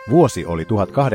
Vuosi oli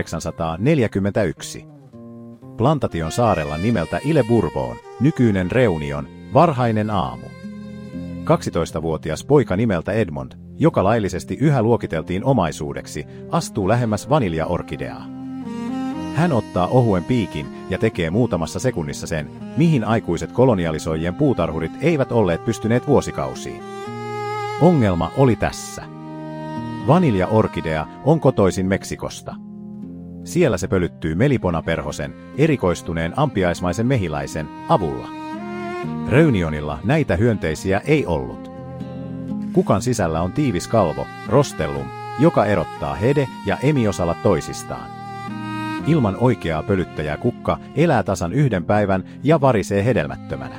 1841. Plantation saarella nimeltä Ile Bourbon, nykyinen Reunion, varhainen aamu. 12-vuotias poika nimeltä Edmond, joka laillisesti yhä luokiteltiin omaisuudeksi, astuu lähemmäs vaniljaorkideaa. Hän ottaa ohuen piikin ja tekee muutamassa sekunnissa sen, mihin aikuiset kolonialisoijien puutarhurit eivät olleet pystyneet vuosikausiin. Ongelma oli tässä. Vaniljaorkidea on kotoisin Meksikosta. Siellä se pölyttyy Melipona-perhosen, erikoistuneen ampiaismaisen mehiläisen, avulla. Reunionilla näitä hyönteisiä ei ollut. Kukan sisällä on tiivis kalvo, rostellum, joka erottaa hede- ja emiosalat toisistaan. Ilman oikeaa pölyttäjää kukka elää tasan 1 päivän ja varisee hedelmättömänä.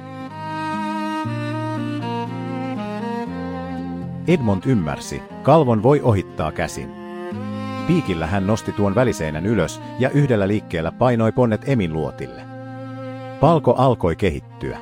Edmond ymmärsi, kalvon voi ohittaa käsin. Piikillä hän nosti tuon väliseinän ylös ja yhdellä liikkeellä painoi ponnet emin luotille. Palko alkoi kehittyä.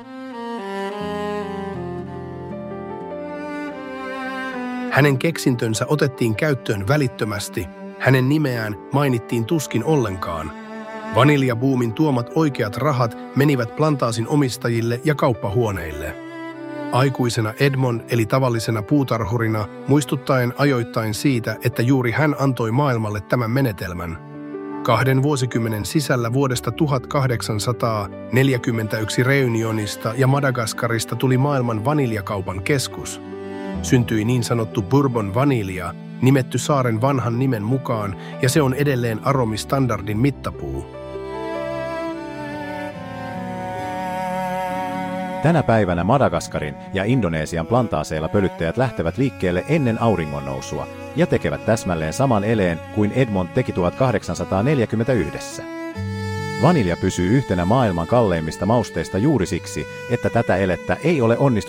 Hänen keksintönsä otettiin käyttöön välittömästi. Hänen nimeään mainittiin tuskin ollenkaan. Vaniljabuumin tuomat oikeat rahat menivät plantaasin omistajille ja kauppahuoneille. Aikuisena Edmond eli tavallisena puutarhurina, muistuttaen ajoittain siitä, että juuri hän antoi maailmalle tämän menetelmän. 2 vuosikymmenen sisällä vuodesta 1841 Reunionista ja Madagaskarista tuli maailman vaniljakaupan keskus. Syntyi niin sanottu Bourbon vanilja, nimetty saaren vanhan nimen mukaan, ja se on edelleen aromistandardin mittapuu. Tänä päivänä Madagaskarin ja Indonesian plantaaseilla pölyttäjät lähtevät liikkeelle ennen auringonnousua ja tekevät täsmälleen saman eleen kuin Edmond teki 1841. Vanilja pysyy yhtenä maailman kalleimmista mausteista juuri siksi, että tätä elettä ei ole onnistuttu